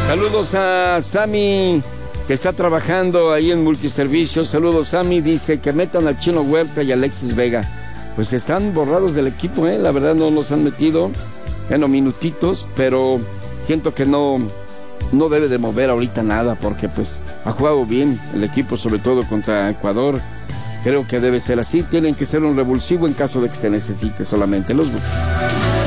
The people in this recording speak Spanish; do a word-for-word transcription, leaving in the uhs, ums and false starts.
Saludos a Sammy, que está trabajando ahí en Multiservicios. Saludos, Sammy. Dice que metan al Chino Huerta y a Alexis Vega. Pues están borrados del equipo, ¿eh? La verdad no los han metido en los minutitos, pero siento que no, no debe de mover ahorita nada, porque pues ha jugado bien el equipo, sobre todo contra Ecuador. Creo que debe ser así. Tienen que ser un revulsivo en caso de que se necesite solamente los buques.